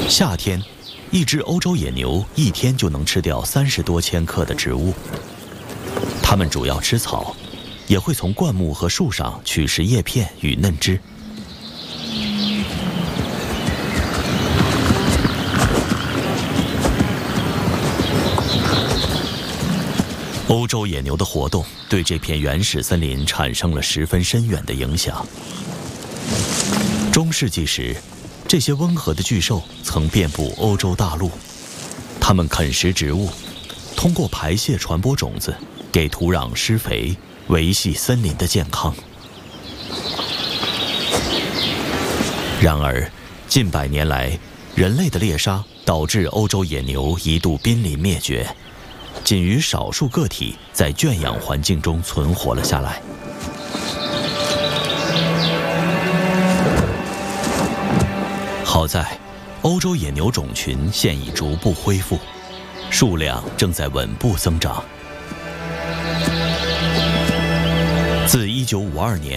夏天，一只欧洲野牛一天就能吃掉30多千克的植物。它们主要吃草，也会从灌木和树上取食叶片与嫩枝。欧洲野牛的活动对这片原始森林产生了十分深远的影响。中世纪时，这些温和的巨兽曾遍布欧洲大陆，它们啃食植物，通过排泄传播种子，给土壤施肥，维系森林的健康。然而，近100年来，人类的猎杀导致欧洲野牛一度濒临灭绝，仅余少数个体在圈养环境中存活了下来。好在，欧洲野牛种群现已逐步恢复，数量正在稳步增长。自1952年